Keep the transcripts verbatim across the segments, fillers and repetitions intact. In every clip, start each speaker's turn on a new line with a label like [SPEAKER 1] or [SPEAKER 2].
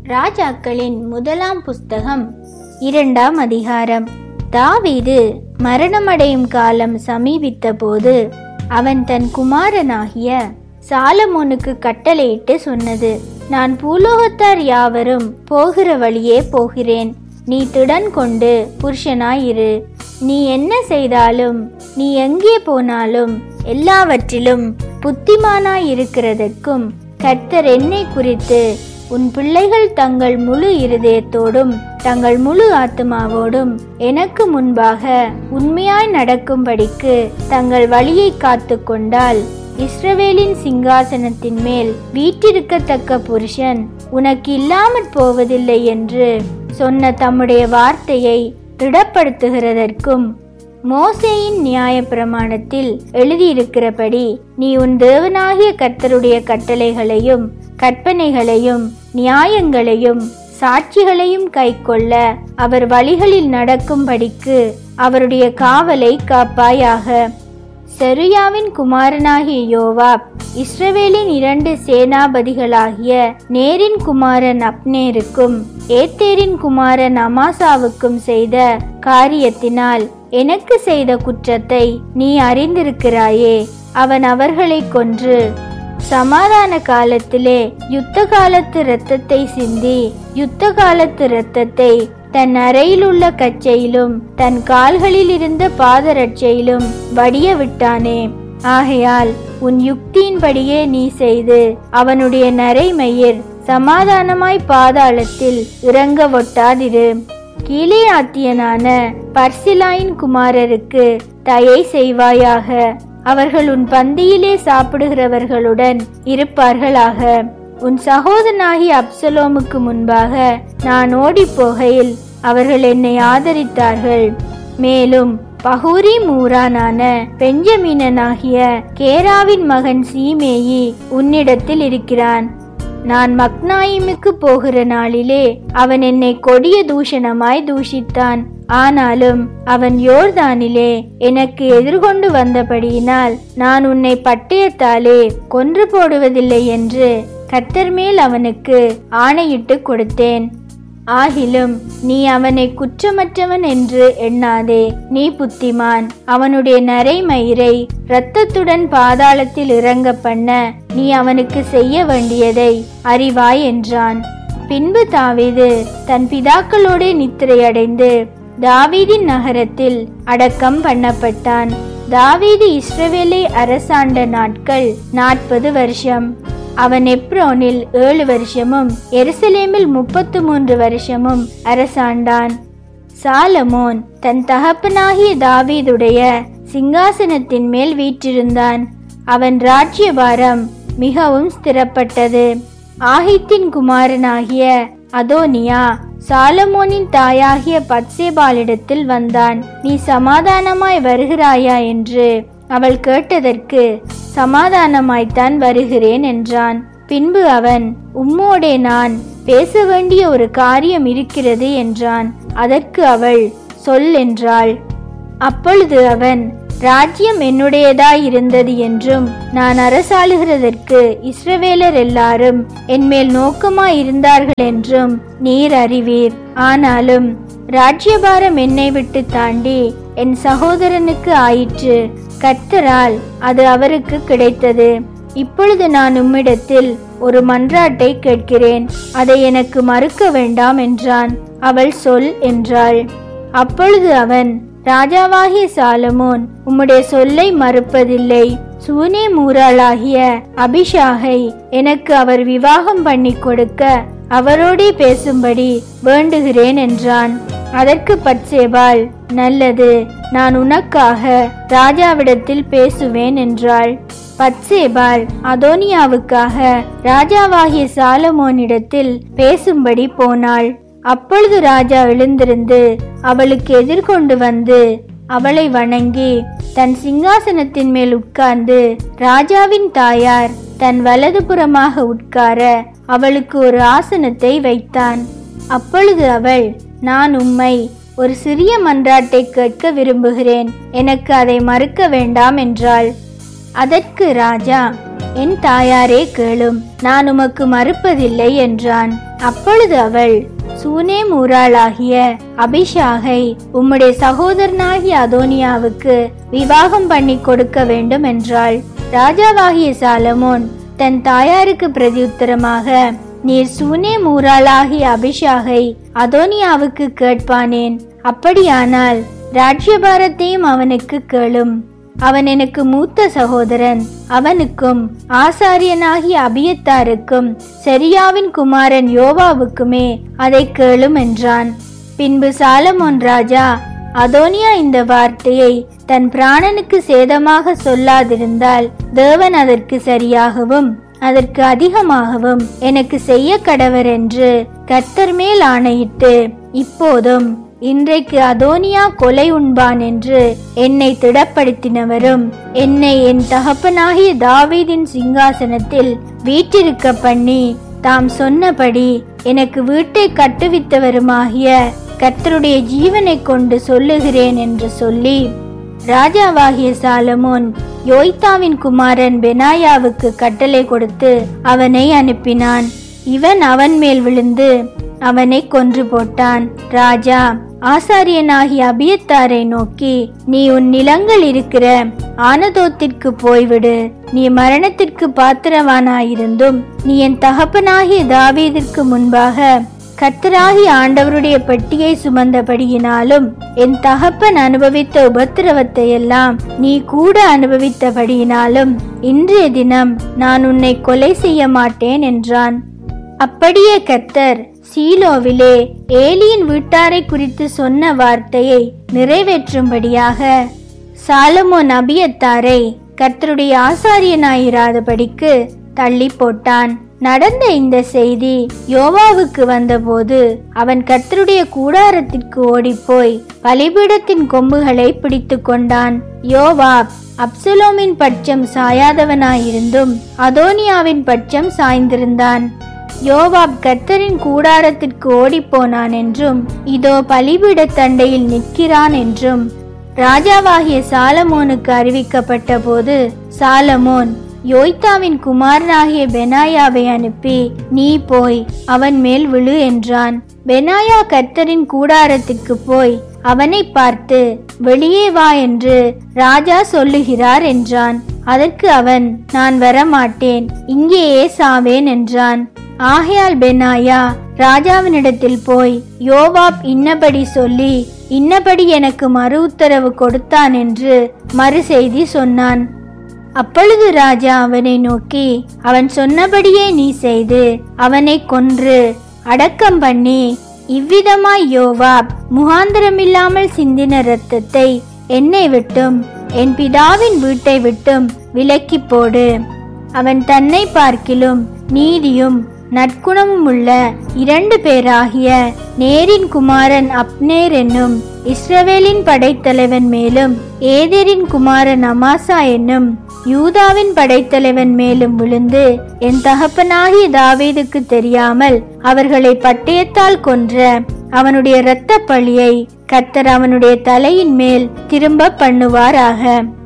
[SPEAKER 1] ராஜாக்களின் முதலாம் புஸ்தகம் இரண்டாம் அதிகாரம். தாவீது மரணமடையும் காலம் சமீபித்த போது அவன் தன் குமாரனாகிய சாலமோனுக்கு கட்டளையிட்டு சொன்னது: நான் பூலோகத்தார் யாவரும் போகிற வழியே போகிறேன். நீ திடன் கொண்டு புருஷனாயிரு. நீ என்ன செய்தாலும் நீ எங்கே போனாலும் எல்லாவற்றிலும் புத்திமானாயிருக்கிறதற்கும் கர்த்தர் என்னை குறித்து உன் பிள்ளைகள் தங்கள் முழு இருதயத்தோடும் தங்கள் முழு ஆத்துமாவோடும் எனக்கு முன்பாக உண்மையாய் நடக்கும்படிக்கு தங்கள் வழியை காத்து கொண்டால் இஸ்ரவேலின் சிங்காசனத்தின் மேல் வீற்றிருக்கத்தக்க புருஷன் உனக்கு இல்லாமற் போவதில்லை என்று சொன்ன தம்முடைய வார்த்தையை திடப்படுத்துகிறதற்கும் மோசேயின் நியாய பிரமாணத்தில் எழுதியிருக்கிறபடி நீ உன் தேவனாகிய கர்த்தருடைய கட்டளைகளையும் கற்பனைகளையும் நியாயங்களையும் சாட்சிகளையும் கைக்கொள்ள அவர் வழிகளில் நடக்கும்படிக்கு அவருடைய காவலை காப்பாயாக. செருயாவின் குமாரனாகிய யோவாப் இஸ்ரவேலின் இரண்டு சேனாபதிகளாகிய நேரின் குமாரன் அப்னேருக்கும் ஏத்தேரின் குமாரன் அமாசாவுக்கும் செய்த காரியத்தினால் எனக்கு செய்த குற்றத்தை நீ அறிந்திருக்கிறாயே. அவன் அவர்களை கொன்று சமாதான காலத்திலே யுத்த காலத்து இரத்தத்தை சிந்தி யுத்த காலத்து இரத்தத்தை தன் அறையில் உள்ள கச்சையிலும் தன் கால்களில் இருந்த பாதரட்சையிலும் வடிய விட்டானே. ஆகையால் உன் யுக்தியின்படியே நீ செய்து அவனுடைய நரைமயிர் சமாதானமாய் பாதாளத்தில் இறங்க ஒட்டாதிரு. கீலேயாத்தியனான பர்சிலாயின் குமாரருக்கு தயை செய்வாயாக. அவர்கள் உன் பந்தியிலே சாப்பிடுகிறவர்களுடன் இருப்பார்களாக. உன் சகோதரனாகி அப்சலோமுக்கு முன்பாக நான் ஓடி போகையில் அவர்கள் என்னை ஆதரித்தார்கள். மேலும் பகூரி மூரானான பெஞ்சமீனனாகிய கேராவின் மகன் சீமேயி உன்னிடத்தில் இருக்கிறான். நான் மக்னாயிமுக்கு போகிற நாளிலே அவன் என்னை கொடிய தூஷணமாய் தூஷித்தான். ஆனாலும் அவன் யோர்தானிலே எனக்கு எதிர்கொண்டு வந்தபடியினால் நான் உன்னை பட்டயத்தாலே கொன்று போடுவதில்லை என்று கர்த்தர் மேல் அவனுக்கு ஆணையிட்டு கொடுத்தேன். ஆகிலும் நீ அவனை குற்றமற்றவன் என்று எண்ணாதே. நீ புத்திமான். அவனுடைய நரைமயிரை இரத்தத்துடன் பாதாளத்தில் இறங்க பண்ண நீ அவனுக்கு செய்ய வேண்டியதை அறிவாய் என்றான். பின்பு தாவீது தன் பிதாக்களோடே நித்திரையடைந்து தாவீதின் நகரத்தில் அடக்கம் பண்ணப்பட்டான். தாவீது இஸ்ரவேலை அரசாண்ட நாட்கள் நாற்பது வருஷம். அவன் எப்ரோனில் ஏழு வருஷமும் எருசலேமில் முப்பத்து மூன்று வருஷமும் அரசாண்டான். சாலமோன் தன் தகப்பனாகிய தாவீதுடைய சிங்காசனத்தின் மேல் வீற்றிருந்தான். அவன் ராஜ்யபாரம் மிகவும் ஸ்திரப்பட்டது. ஆகித்தின் குமாரனாகிய அதோனியா சாலமோனின் தாயாகிய பத்சேபாளிடத்தில் வந்தான். நீ சமாதானமாய் வருகிறாயா என்று அவள் கேட்டதற்கு சமாதானமாய்த்தான் வருகிறேன் என்றான். பின்பு அவன், உம்மோடே நான் பேச வேண்டிய ஒரு காரியம் இருக்கிறது என்றான். அதற்கு அவள், சொல் என்றாள். அப்பொழுது அவன், ராஜ்யம் என்னுடையதாய் இருந்தது என்றும் நான் அரசாளுகிறதற்கு இஸ்ரவேலர் எல்லாரும் என்மேல் நோக்கமாய் இருந்தார்கள் என்றும் நீர் அறிவீர். ஆனாலும் ராஜ்யபாரம் என்னை விட்டு தாண்டி என் சகோதரனுக்கு ஆயிற்று. கர்த்தரால் அது அவருக்கு கிடைத்தது. இப்பொழுது நான் உம்மிடத்தில் ஒரு மன்றாட்டை கேட்கிறேன். அதை எனக்கு மறுக்க வேண்டாம் என்றான். அவள், சொல் என்றாள். அப்பொழுது அவன், ராஜாவாகிய சாலமோன் உம்முடைய சொல்லை மறுப்பதில்லை. சூனே மூராளாகிய அபிஷாகை எனக்கு அவர் விவாகம் பண்ணி கொடுக்க அவரோடே பேசும்படி வேண்டுகிறேன் என்றான். அதற்கு பத்சேபாள், நல்லது, நான் உனக்காக ராஜாவிடத்தில் பேசுவேன் என்றாள். பத்சேபாள் அதோனியாவுக்காக ராஜாவாகிய சாலமோனிடத்தில் பேசும்படி போனாள். அப்பொழுது ராஜா எழுந்திருந்து அவளுக்கு எதிர்கொண்டு வந்து அவளை வணங்கி தன் சிங்காசனத்தின் மேல் உட்கார்ந்து ராஜாவின் தாயார் தன் வலது புறமாக உட்கார அவளுக்கு ஒரு ஆசனத்தை வைத்தான். அப்பொழுது அவள், நான் உம்மை ஒரு சிறிய மன்றாட்டை கேட்க விரும்புகிறேன். எனக்கு அதை மறுக்க வேண்டாம் என்றாள். அதற்கு ராஜா, என் தாயாரே கேளும், நான் உமக்கு மறுப்பதில்லை என்றான். அப்பொழுது அவள், சூனேம் ஊராளாகிய அபிஷாகை உம்முடைய சகோதரனாகிய அதோனியாவுக்கு விவாகம் பண்ணி கொடுக்க வேண்டும் என்றாள். ராஜாவாகிய சாலமோன் தன் தாயாருக்கு பிரதியுத்தரமாக, நீர் சூனேம் ஊராளாகிய அபிஷாகை அதோனியாவுக்கு கேட்பானேன்? அப்படியானால் ராஜ்யபாரத்தையும் அவனுக்கு கேளும். அவன் எனக்கு மூத்த சகோதரன். அவனுக்கும் ஆசாரியனாகிய அபியத்தாருக்கும் செரியாவின் குமாரன் யோவாவுக்குமே அதை கேளும் என்றான். பின்பு சாலமோன் ராஜா, அதோனியா இந்த வார்த்தையை தன் பிராணனுக்கு சேதமாக சொல்லாதிருந்தால் தேவன் அதற்கு சரியாகவும் அதற்கு அதிகமாகவும் எனக்கு செய்ய கடவர் என்று கர்த்தர் மேல் ஆணையிட்டு, இப்போதும் இன்றைக்கு அதோனியா கொலை உண்பான் என்று என்னை திடப்படுத்தினவரும் என்னை என் தகப்பனாகிய தாவீதின் சிங்காசனத்தில் வீற்றிருக்க பண்ணி தாம் சொன்னபடி எனக்கு வீட்டை கட்டுவித்தவருமாகிய கர்த்தருடைய ஜீவனை கொண்டு சொல்லுகிறேன் என்று சொல்லி, ராஜாவாகிய சாலமோன் யோய்தாவின் குமாரன் பெனாயாவுக்கு கட்டளை கொடுத்து அவனை அனுப்பினான். இவன் அவன் மேல் விழுந்து அவனை கொன்று போட்டான். ராஜா ஆசாரியனாகிய அபியத்தாரை நோக்கி, நீ உன் நிலங்கள் இருக்கிற ஆனதோத்திற்கு போய்விடு. நீ மரணத்திற்கு பாத்திரவானாயிருந்தும் நீ என் தகப்பனாகிய தாவீதிற்கு முன்பாக கர்த்தராகிய ஆண்டவருடைய பெட்டியை சுமந்தபடியினாலும் என் தகப்பன் அனுபவித்த உபத்திரவத்தை எல்லாம் நீ கூட அனுபவித்தபடியினாலும் இன்றைய தினம் நான் உன்னை கொலை செய்ய மாட்டேன் என்றான். அப்படியே கர்த்தர் சீலோவிலே ஏலியின் வீட்டாரை குறித்து சொன்ன வார்த்தையை நிறைவேற்றும்படியாக சாலமோன் அபியத்தாரை கர்த்தருடைய ஆசாரியனாயிராதபடிக்கு தள்ளி போட்டான். நடந்த இந்த செய்தி யோவாவுக்கு வந்தபோது அவன் கர்த்தருடைய கூடாரத்திற்கு ஓடிப்போய் பலிபீடத்தின் கொம்புகளை பிடித்து கொண்டான். யோவாப் அப்சலோமின் பட்சம் சாயாதவனாயிருந்தும் அதோனியாவின் பட்சம் சாய்ந்திருந்தான். யோவாப் கர்த்தரின் கூடாரத்திற்கு ஓடிப்போனான் என்றும் இதோ பலிபீட தண்டையில் நிற்கிறான் என்றும் ராஜாவாகிய சாலமோனுக்கு அறிவிக்கப்பட்ட போது சாலமோன் யோய்தாவின் குமாரனாகிய பெனாயாவை அனுப்பி, நீ போய் அவன் மேல் விழு என்றான். பெனாயா கர்த்தரின் கூடாரத்திற்கு போய் அவனை பார்த்து, வெளியே வா என்று ராஜா சொல்லுகிறார் என்றான். அதற்கு அவன், நான் வரமாட்டேன், இங்கேயே சாவேன் என்றான். ஆகையால் பெனாயா ராஜாவினிடத்தில் போய், யோவாப் இன்னபடி சொல்லி இன்னபடி எனக்கு மறு உத்தரவு கொடுத்தான் என்று மறு செய்தி சொன்னான். அப்பொழுது ராஜா அவனை நோக்கி, அவன் சொன்னபடியே நீ செய்து அவனை கொன்று அடக்கம் பண்ணி இவ்விதமாய் யோவாப் முகாந்திரமில்லாமல் சிந்தின இரத்தத்தை என்னை விட்டும் என் பிதாவின் வீட்டை விட்டும் விலக்கி போடு. அவன் தன்னை பார்க்கிலும் நீதியும் நற்குணமும் உள்ள இரண்டு பேராகிய நேரின் குமாரன் அப்னேர் என்னும் இஸ்ரவேலின் படைத்தலைவன் மேலும் ஏதேரின் குமாரன் அமாசா என்னும் யூதாவின் படைத்தலைவன் மேலும் விழுந்து என் தகப்பனாகிய தாவீதுக்கு தெரியாமல் அவர்களை பட்டயத்தால் கொன்ற அவனுடைய இரத்த பழியை கர்த்தர் அவனுடைய தலையின் மேல் திரும்ப பண்ணுவாராக.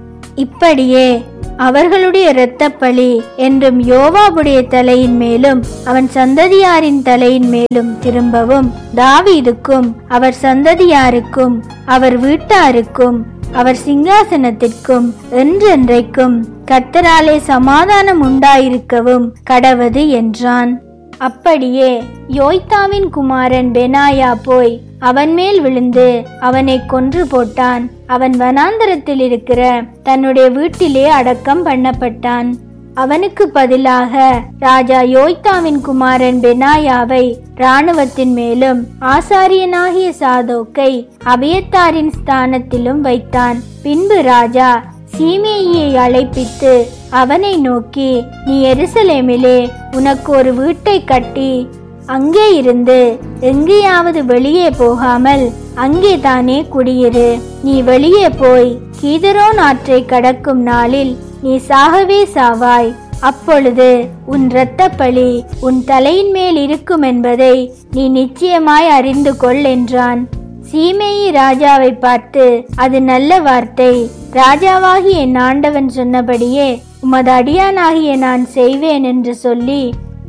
[SPEAKER 1] இப்படியே அவர்களுடைய இரத்த பழி என்றும் யோவாபுடைய தலையின் மேலும் அவன் சந்ததியாரின் தலையின் மேலும் திரும்பவும் தாவீதுக்கும் அவர் சந்ததியாருக்கும் அவர் வீட்டாருக்கும் அவர் சிங்காசனத்திற்கும் என்றென்றைக்கும் கர்த்தராலே சமாதானம் உண்டாயிருக்கவும் கடவது என்றான். அப்படியே யோய்தாவின் குமாரன் பெனாயா போய் அவன் மேல் விழுந்து அவனை கொன்று போட்டான். அவன் வனாந்தரத்தில் இருக்கிற தன்னுடைய வீட்டிலே அடக்கம் பண்ணப்பட்டான். அவனுக்கு பதிலாக ராஜா யோய்தாவின் குமாரன் பெனாயாவை இராணுவத்தின் மேலும் ஆசாரியனாகிய சாதோக்கை அபியத்தாரின் ஸ்தானத்திலும் வைத்தான். பின்பு ராஜா சீமேயியை அழைப்பித்து அவனை நோக்கி, நீ எருசலேமிலே உனக்கு ஒரு வீட்டை கட்டி அங்கே இருந்து எங்கேயாவது வெளியே போகாமல் அங்கே தானே குடியிரு. நீ வெளியே போய் கீதரோன் ஆற்றை கடக்கும் நாளில் நீ சாகவே சாவாய். அப்பொழுது உன் இரத்த பழி உன் தலையின் மேல் இருக்கும் என்பதை நீ நிச்சயமாய் அறிந்து கொள் என்றான். சீமேயி ராஜாவை பார்த்து, அது நல்ல வார்த்தை, ராஜாவாகி என் ஆண்டவன் சொன்னபடியே உமது அடியானாகிய நான் செய்வேன் என்று சொல்லி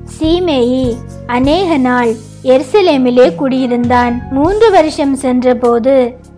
[SPEAKER 1] சீமேயி அநேக நாள் எருசலேமிலே குடியிருந்தான். மூன்று வருஷம் சென்றபோது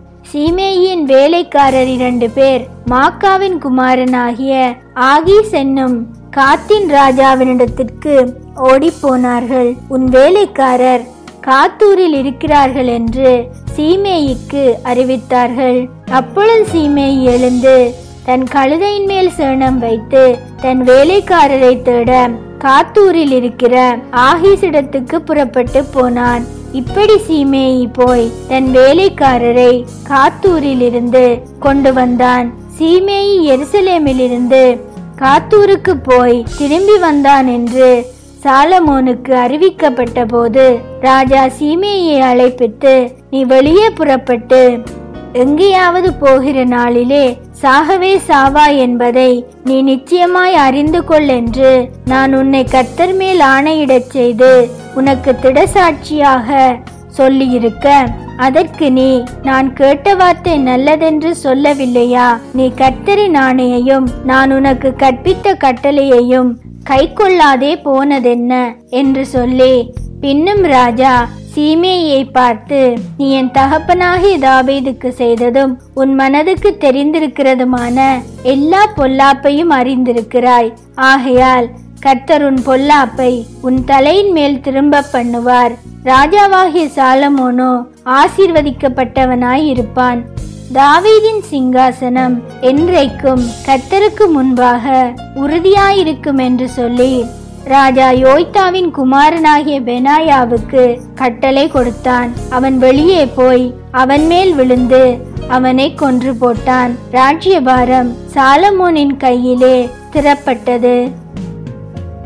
[SPEAKER 1] சீமேயின் வேலைக்காரர் இரண்டு பேர் மாக்காவின் குமாரனாகிய ஆகீஸ் என்னும் காத்தின் ராஜாவினிடத்திற்கு ஓடி போனார்கள். உன் வேலைக்காரர் காத்தூரில் இருக்கிறார்கள் என்று சீமேயிக்கு அறிவித்தார்கள். அப்பொழுது சீமேயி எழுந்து தன் கழுதையின் மேல் சேணம் வைத்து தன் வேலைக்காரரை தேட காத்தூரில் இருக்கிற ஆகீசிடத்துக்கு புறப்பட்டு போனான். இப்படி சீமேயி போய் தன் வேலைக்காரரை காத்தூரில் இருந்து கொண்டு வந்தான். சீமேயி எருசலேமில் இருந்து காத்தூருக்கு போய் திரும்பி வந்தான் என்று சாலமோனுக்கு அறிவிக்கப்பட்ட போது ராஜா சீமேயை அழைப்பித்து, நீ வெளியே புறப்பட்டு எங்கேயாவது போகிற நாளிலே சாகவே சாவா என்பதை நீ நிச்சயமாய் அறிந்து கொள் என்று நான் உன்னை கர்த்தர் மேல் ஆணையிடச் செய்து உனக்கு திடசாட்சியாக சொல்லியிருக்க, அதற்கு நீ நான் கேட்ட வார்த்தை நல்லதென்று சொல்லவில்லையா? நீ கர்த்தரின் ஆணையையும் நான் உனக்கு கற்பித்த கட்டளையையும் கை கொள்ளாதே போனதென்ன என்று சொல்லி, பின்னும் ராஜா சீமேயை பார்த்து, நீ என் தகப்பனாகிய தாவீதுக்கு செய்ததும் உன் மனதுக்கு தெரிந்திருக்கிறதுமான எல்லா பொல்லாப்பையும் அறிந்திருக்கிறாய். ஆகையால் கர்த்தர் உன் பொல்லாப்பை உன் தலையின் மேல் திரும்ப பண்ணுவார். ராஜாவாகிய சாலமோனோ ஆசீர்வதிக்கப்பட்டவனாய் இருப்பான். தாவீதின் சிங்காசனம் என்றைக்கும் கர்த்தருக்கு முன்பாக உறுதியாயிருக்கும் என்று சொல்லி ராஜா யோய்தாவின் குமாரனாகிய பெனாயாவுக்கு கட்டளை கொடுத்தான். அவன் வெளியே போய் அவன் மேல் விழுந்து அவனை கொன்று போட்டான். ராஜ்யபாரம் சாலமோனின் கையிலே திறப்பட்டது.